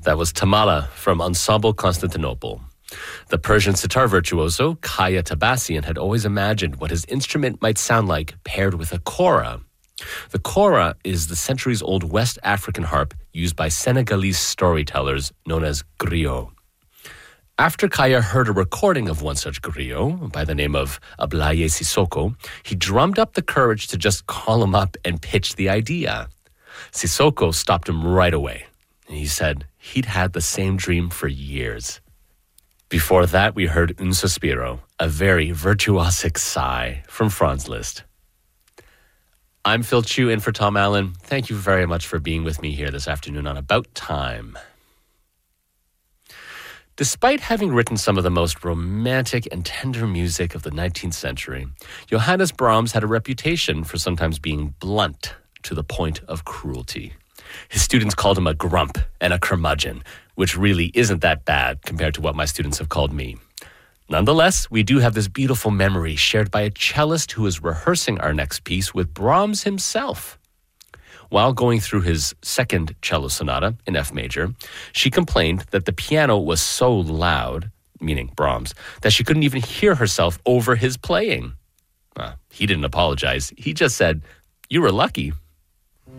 That was Tamala from Ensemble Constantinople. The Persian sitar virtuoso, Kaya Tabassian, had always imagined what his instrument might sound like paired with a kora. The kora is the centuries-old West African harp used by Senegalese storytellers known as griot. After Kaya heard a recording of one such griot by the name of Ablaye Sissoko, he drummed up the courage to just call him up and pitch the idea. Sissoko stopped him right away. He said he'd had the same dream for years. Before that, we heard Un Sospiro, a very virtuosic sigh from Franz Liszt. I'm Phil Chu in for Tom Allen. Thank you very much for being with me here this afternoon on About Time. Despite having written some of the most romantic and tender music of the 19th century, Johannes Brahms had a reputation for sometimes being blunt to the point of cruelty. His students called him a grump and a curmudgeon, which really isn't that bad compared to what my students have called me. Nonetheless, we do have this beautiful memory shared by a cellist who is rehearsing our next piece with Brahms himself. While going through his second cello sonata in F major, she complained that the piano was so loud, meaning Brahms, that she couldn't even hear herself over his playing. He didn't apologize. He just said, "You were lucky."